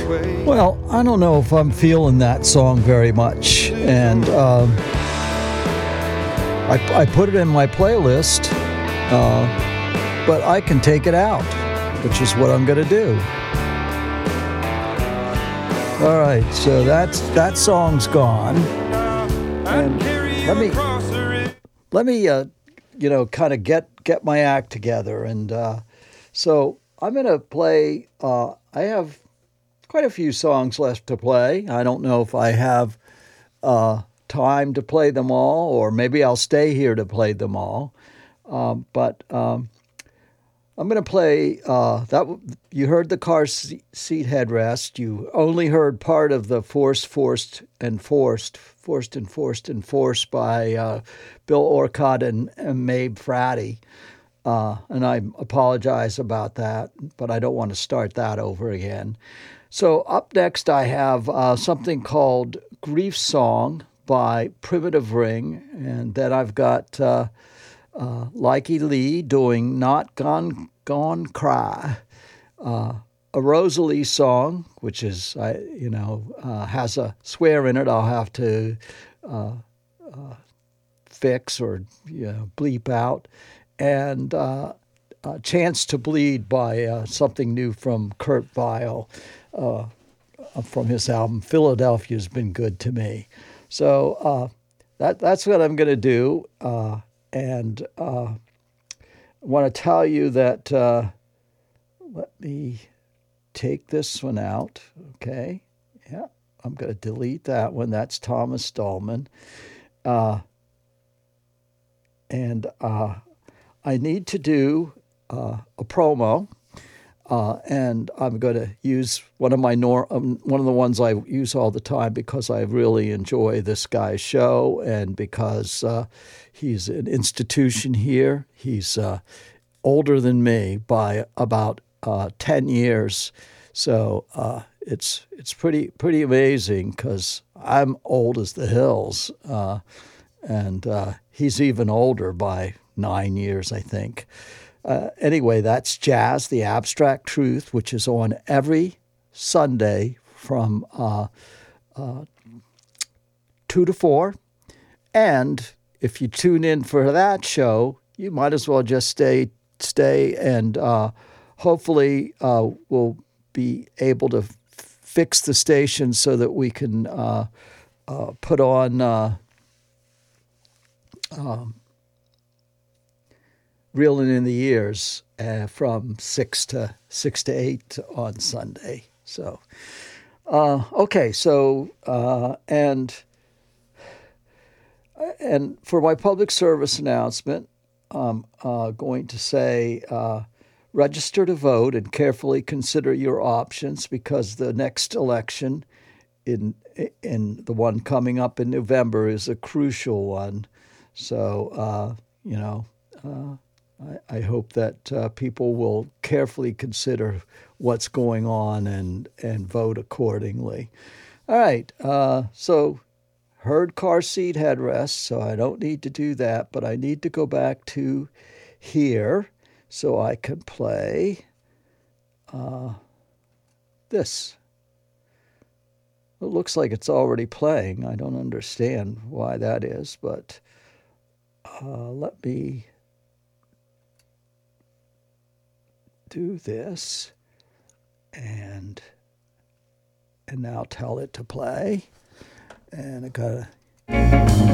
Well, I don't know if I'm feeling that song very much, and I put it in my playlist, but I can take it out, which is what I'm going to do. All right, so that song's gone, and let me kind of get my act together, and so I'm going to play. I have quite a few songs left to play. I don't know if I have time to play them all, or maybe I'll stay here to play them all. But I'm going to play that. You heard the car seat headrest. You only heard part of the Forced by Bill Orcutt and Mabe Fratty. And I apologize about that, but I don't want to start that over again. So up next, I have something called Grief Song by Primitive Ring, and then I've got Likey Lee doing Not Gone Cry, a Rosalie song, which is has a swear in it. I'll have to fix or bleep out, and Chance to Bleed by something new from Kurt Vile. From his album Philadelphia's Been Good to Me. So that's what I'm going to do. And I want to tell you that, let me take this one out. Okay. Yeah, I'm going to delete that one. That's Thomas Dahlman. And I need to do a promo. And I'm going to use one of the ones I use all the time because I really enjoy this guy's show, and because he's an institution here. He's older than me by about 10 years, so it's pretty amazing because I'm old as the hills, and he's even older by 9 years, I think. Anyway, that's Jazz, the Abstract Truth, which is on every Sunday from 2 to 4. And if you tune in for that show, you might as well just stay, and hopefully we'll be able to fix the station so that we can put on Reelin' in the Years from 6 to 8 on Sunday. So, okay. So, and for my public service announcement, I'm going to say, register to vote and carefully consider your options, because the next election, in the one coming up in November, is a crucial one. So, I hope that people will carefully consider what's going on and vote accordingly. All right, so heard car seat headrest, so I don't need to do that, but I need to go back to here so I can play this. It looks like it's already playing. I don't understand why that is, but let me do this and now tell it to play. And I gotta